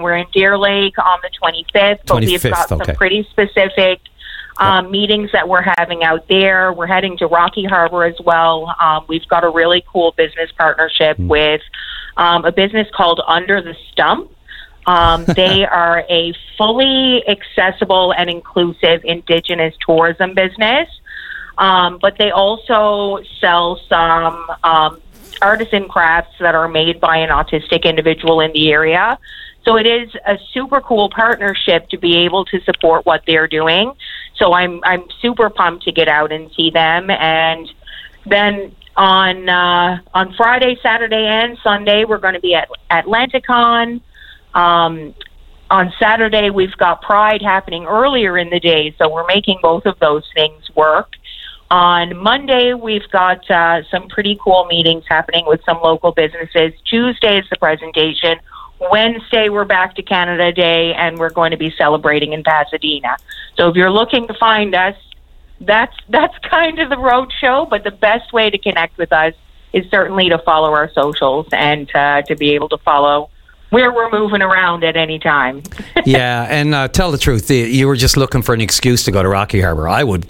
we're in Deer Lake on the 25th, but we've got some pretty specific meetings that we're having out there. We're heading to Rocky Harbor as well. We've got a really cool business partnership with a business called Under the Stump. They are a fully accessible and inclusive Indigenous tourism business, but they also sell some artisan crafts that are made by an autistic individual in the area. So it is a super cool partnership to be able to support what they're doing. So I'm super pumped to get out and see them. And then on Friday, Saturday, and Sunday, we're going to be at Atlanticon. On Saturday, we've got Pride happening earlier in the day, so we're making both of those things work. On Monday, we've got some pretty cool meetings happening with some local businesses. Tuesday is the presentation. Wednesday, we're back to Canada Day, and we're going to be celebrating in Pasadena. So if you're looking to find us, that's kind of the road show, but the best way to connect with us is certainly to follow our socials and to be able to follow where we're moving around at any time. Yeah, and tell the truth, you were just looking for an excuse to go to Rocky Harbor. I would.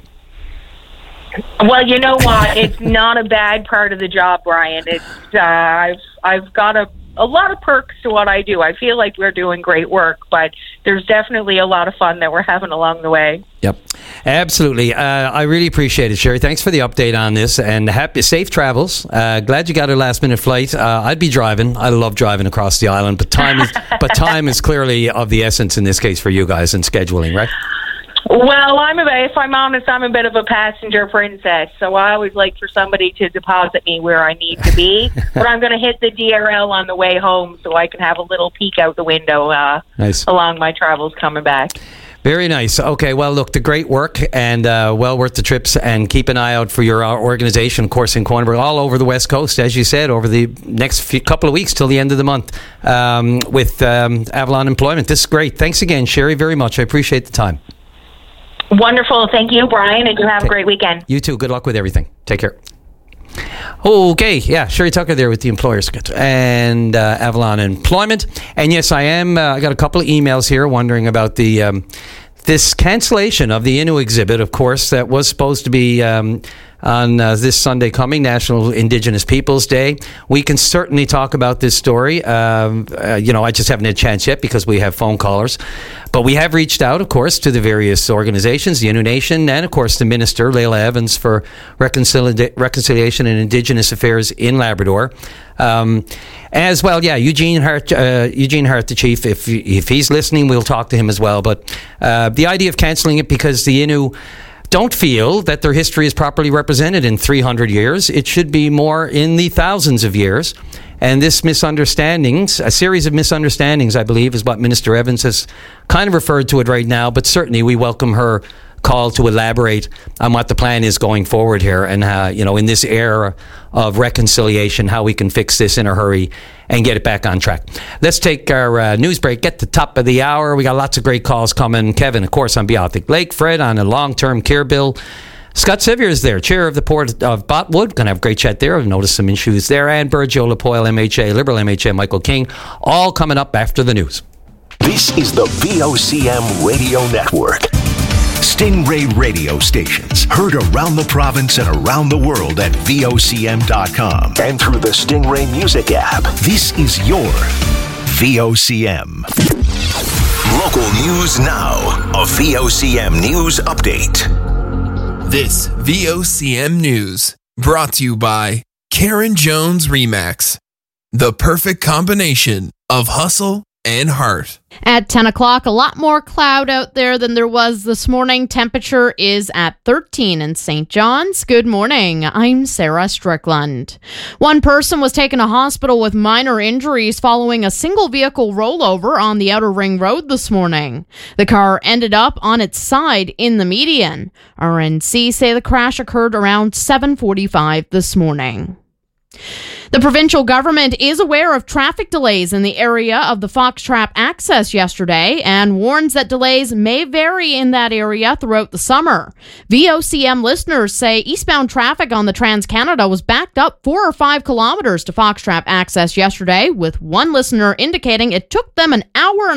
Well, you know what? It's not a bad part of the job, Brian. It's I've got a lot of perks to what I do. I feel like we're doing great work, but there's definitely a lot of fun that we're having along the way. Yep, absolutely. I really appreciate it, Sherry. Thanks for the update on this, and safe travels. Glad you got a last-minute flight. I'd be driving. I love driving across the island, but time is clearly of the essence in this case for you guys in scheduling, right? Well, if I'm honest, I'm a bit of a passenger princess, so I always like for somebody to deposit me where I need to be. But I'm going to hit the DRL on the way home so I can have a little peek out the window along my travels coming back. Very nice. Okay, well, look, the great work and well worth the trips, and keep an eye out for your organization, of course, in Cornerbrook, all over the West Coast, as you said, over the next couple of weeks till the end of the month with Avalon Employment. This is great. Thanks again, Sherry, very much. I appreciate the time. Wonderful. Thank you, Brian, and you have a great weekend. You too. Good luck with everything. Take care. Okay, yeah, Sherry Tucker there with the Employers and Avalon Employment. And yes, I got a couple of emails here wondering about the this cancellation of the Innu exhibit, of course, that was supposed to be on this Sunday coming, National Indigenous Peoples Day. We can certainly talk about this story. I just haven't had a chance yet because we have phone callers. But we have reached out, of course, to the various organizations, the Innu Nation, and, of course, the Minister, Layla Evans, for Reconciliation and Indigenous Affairs in Labrador. As well, yeah, Eugene Hart, the chief, if he's listening, we'll talk to him as well. But the idea of cancelling it because the Innu don't feel that their history is properly represented in 300 years. It should be more in the thousands of years. And this a series of misunderstandings, I believe, is what Minister Evans has kind of referred to it right now. But certainly we welcome her call to elaborate on what the plan is going forward here, and in this era of reconciliation, how we can fix this in a hurry and get it back on track. Let's take our news break, get to the top of the hour. We got lots of great calls coming. Kevin, of course, on Beothuk Lake. Fred on a long-term care bill. Scott Sevier is there, chair of the Port of Botwood. Going to have a great chat there. I've noticed some issues there. And Joe Lapoyle, MHA, Liberal MHA, Michael King, all coming up after the news. This is the VOCM Radio Network. Stingray radio stations heard around the province and around the world at VOCM.com and through the Stingray Music app. This is your VOCM. Local news now. A VOCM News Update. This VOCM News brought to you by Karen Jones Remax. The perfect combination of hustle and heart. At 10 o'clock, a lot more cloud out there than there was this morning. Temperature is at 13 in St. John's. Good morning. I'm Sarah Strickland. One person was taken to hospital with minor injuries following a single vehicle rollover on the Outer Ring Road this morning. The car ended up on its side in the median. RNC say the crash occurred around 7:45 this morning. The provincial government is aware of traffic delays in the area of the Fox Trap access yesterday and warns that delays may vary in that area throughout the summer. VOCM listeners say eastbound traffic on the Trans-Canada was backed up 4 or 5 kilometers to Fox Trap access yesterday, with one listener indicating it took them an hour and